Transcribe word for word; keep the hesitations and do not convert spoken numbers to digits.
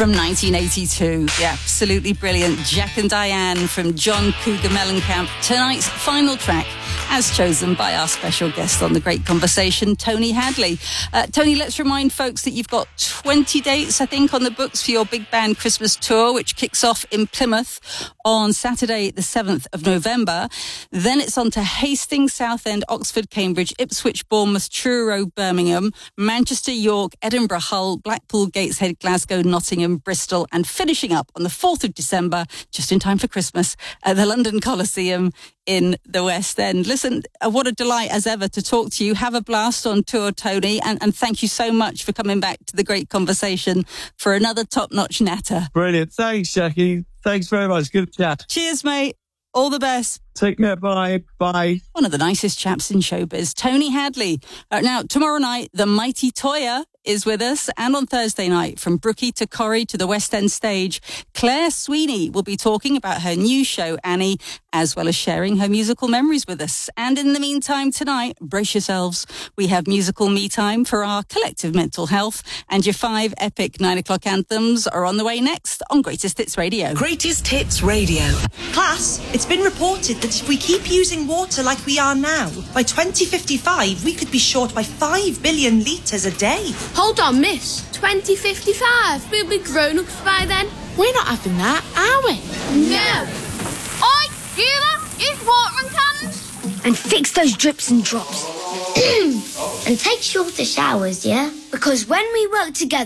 from nineteen eighty-two. Yeah, absolutely brilliant. Jack and Diane from John Cougar Mellencamp. Tonight's final track, as chosen by our special guest on The Great Conversation, Tony Hadley. Uh, Tony, let's remind folks that you've got twenty dates, I think, on the books for your big band Christmas tour, which kicks off in Plymouth on Saturday, the seventh of November. Then it's on to Hastings, Southend, Oxford, Cambridge, Ipswich, Bournemouth, Truro, Birmingham, Manchester, York, Edinburgh, Hull, Blackpool, Gateshead, Glasgow, Nottingham, Bristol, and finishing up on the fourth of December, just in time for Christmas, at the London Coliseum in the West End. Listen, uh, what a delight as ever to talk to you. Have a blast on tour, Tony, and, and thank you so much for coming back to The Great Conversation for another top-notch natter. Brilliant. Thanks, Jackie. Thanks very much. Good chat. Cheers, mate. All the best. Take care. Bye. Bye. One of the nicest chaps in showbiz, Tony Hadley. Uh, now, tomorrow night, the mighty Toyah is with us. And on Thursday night, from Brookie to Corrie to the West End stage, Claire Sweeney will be talking about her new show, Annie, as well as sharing her musical memories with us. And in the meantime, tonight, brace yourselves. We have musical me time for our collective mental health. And your five epic nine o'clock anthems are on the way next on Greatest Hits Radio. Greatest Hits Radio. Class, it's been reported that if we keep using water like we are now, by twenty fifty-five, we could be short by five billion litres a day. Hold on, miss. twenty fifty-five. We'll be grown-ups by then. We're not having that, are we? No. Oi, you lot, use watering cans. And fix those drips and drops. And take shorter showers, yeah? Because when we work together,